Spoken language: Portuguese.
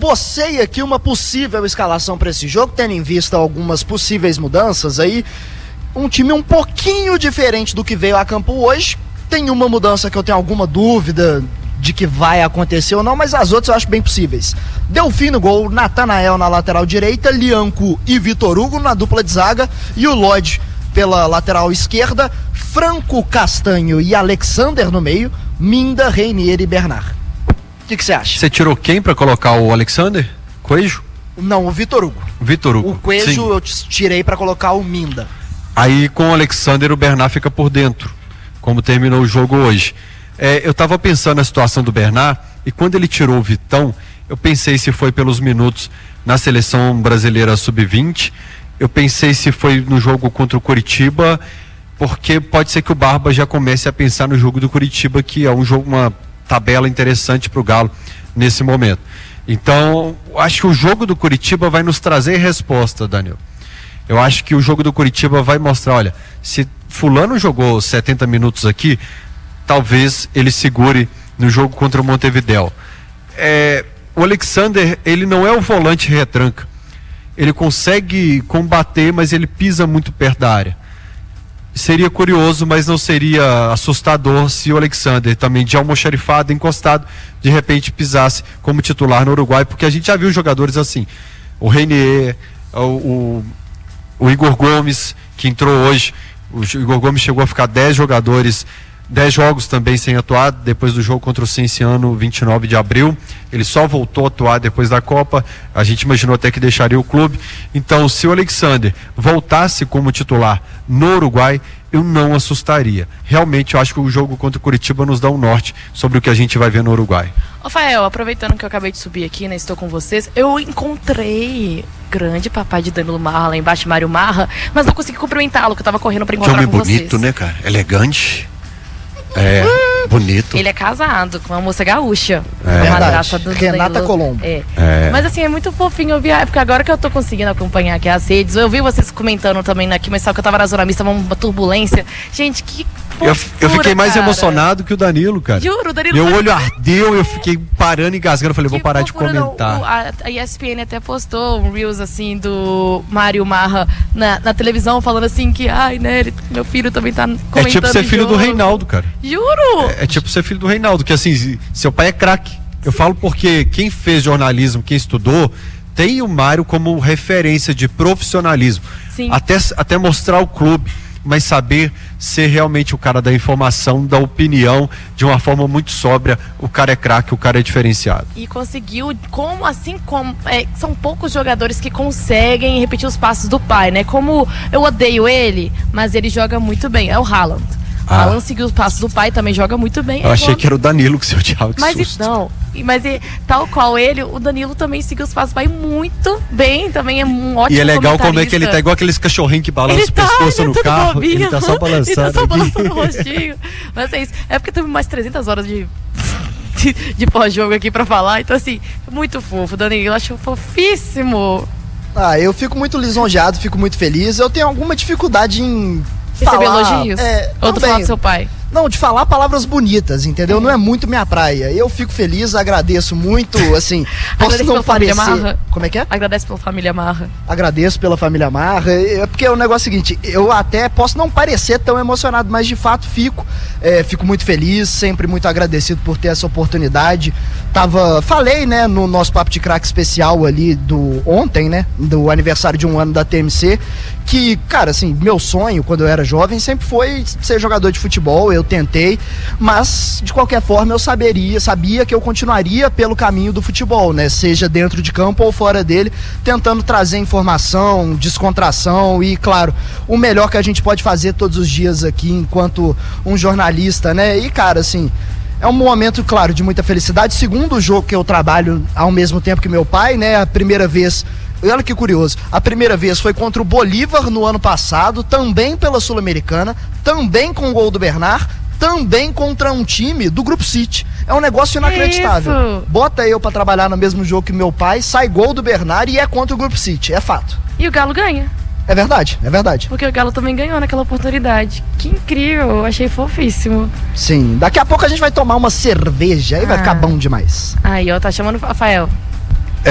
esbocei aqui uma possível escalação para esse jogo, tendo em vista algumas possíveis mudanças aí. Um time um pouquinho diferente do que veio a campo hoje. Tem uma mudança que eu tenho alguma dúvida de que vai acontecer ou não, mas as outras eu acho bem possíveis. Delfim no gol, Natanael na lateral direita, Lianco e Vitor Hugo na dupla de zaga e o Lodge pela lateral esquerda, Franco, Castanho e Alexander no meio, Minda, Reinier e Bernard. O que você acha? Você tirou quem pra colocar o Alexander? Coelho? Não, o Vitor Hugo. Vitor Hugo. O Coelho eu tirei pra colocar o Minda. Aí com o Alexander o Bernard fica por dentro, como terminou o jogo hoje. Eu tava pensando na situação do Bernard e quando ele tirou o Vitão, eu pensei se foi pelos minutos na seleção brasileira sub-20, eu pensei se foi no jogo contra o Coritiba, porque pode ser que o Barba já comece a pensar no jogo do Coritiba, que é um jogo, uma tabela interessante para o Galo nesse momento. Então, acho que o jogo do Coritiba vai nos trazer resposta, Daniel. Eu acho que o jogo do Coritiba vai mostrar, olha, se fulano jogou 70 minutos aqui, talvez ele segure no jogo contra o Montevidéu. O Alexander, ele não é o volante retranca. Ele consegue combater, mas ele pisa muito perto da área. Seria curioso, mas não seria assustador se o Alexander, também de almoxarifado, encostado, de repente pisasse como titular no Uruguai, porque a gente já viu jogadores assim. O Reinier, o Igor Gomes, que entrou hoje. O Igor Gomes chegou a ficar 10 jogos também sem atuar, depois do jogo contra o Cienciano, 29 de abril. Ele só voltou a atuar depois da Copa. A gente imaginou até que deixaria o clube. Então, se o Alexander voltasse como titular no Uruguai, eu não assustaria. Realmente, eu acho que o jogo contra o Curitiba nos dá um norte sobre o que a gente vai ver no Uruguai. Rafael, aproveitando que eu acabei de subir aqui, né, estou com vocês, eu encontrei grande papai de Danilo Marra lá embaixo, Mário Marra, mas não consegui cumprimentá-lo, que eu tava correndo pra encontrar com vocês. Que homem bonito, né, cara? Elegante. Bonito. Ele é casado com uma moça gaúcha. Verdade. Do Renata Danilo. Colombo. Mas assim, é muito fofinho ouvir, porque agora que eu tô conseguindo acompanhar aqui as redes, eu vi vocês comentando também aqui, mas sabe que eu tava na Zona Mista, uma turbulência. Gente, que eu fiquei mais emocionado que o Danilo, cara. Juro, o Danilo. Meu olho ardeu, eu fiquei parando e engasgando. Eu falei, vou parar de comentar. A ESPN até postou um Reels assim do Mário Marra na televisão, falando assim que, ai, né, meu filho também tá comentando. É tipo ser filho do Reinaldo, cara. Juro! É tipo ser filho do Reinaldo, que assim, seu pai é craque. Eu falo porque quem fez jornalismo, quem estudou, tem o Mário como referência de profissionalismo. Sim. Até mostrar o clube, mas saber ser realmente o cara da informação, da opinião, de uma forma muito sóbria. O cara é craque, o cara é diferenciado. E conseguiu, são poucos jogadores que conseguem repetir os passos do pai, né? Como eu odeio ele, mas ele joga muito bem, é o Haaland. Haaland seguiu os passos do pai, também joga muito bem. Eu achei que era o Danilo que se odiava, que susto. Tal qual ele, o Danilo também seguiu os passos do pai muito bem, também é um ótimo. E é legal como é que ele tá igual aqueles cachorrinhos que balançam o pescoço no carro. Bobinho. Ele tá só balançando. Ele tá só balançando o rostinho. Mas é isso. É porque teve mais 300 horas de pós-jogo aqui pra falar. Então, assim, muito fofo. Danilo, eu acho fofíssimo. Eu fico muito lisonjeado, fico muito feliz. Eu tenho alguma dificuldade em receber elogios? Ou do falar do seu pai? Não, de falar palavras bonitas, entendeu? Não é muito minha praia. Eu fico feliz, agradeço muito, assim. Posso não parecer... Marra. Como é que é? Agradece pela família Marra. Agradeço pela família Marra. Porque o negócio é o seguinte, eu até posso não parecer tão emocionado, mas de fato fico. Fico muito feliz, sempre muito agradecido por ter essa oportunidade. Falei, né, no nosso Papo de Craque especial ali ontem, né, do aniversário de 1 ano da TMC, que, cara, assim, meu sonho quando eu era jovem sempre foi ser jogador de futebol. Eu tentei, mas de qualquer forma eu sabia que eu continuaria pelo caminho do futebol, né? Seja dentro de campo ou fora dele, tentando trazer informação, descontração e, claro, o melhor que a gente pode fazer todos os dias aqui enquanto um jornalista, né? E, cara, assim, é um momento, claro, de muita felicidade. Segundo jogo que eu trabalho ao mesmo tempo que meu pai, né? A primeira vez... Olha que curioso, a primeira vez foi contra o Bolívar no ano passado, também pela Sul-Americana, também com o gol do Bernard, também contra um time do Grupo City. É um negócio inacreditável. Bota eu pra trabalhar no mesmo jogo que meu pai, sai gol do Bernard e é contra o Grupo City, é fato. E o Galo ganha. É verdade, é verdade. Porque o Galo também ganhou naquela oportunidade. Que incrível, eu achei fofíssimo. Sim, daqui a pouco a gente vai tomar uma cerveja, aí vai ficar bom demais. Aí, ó, tá chamando o Rafael.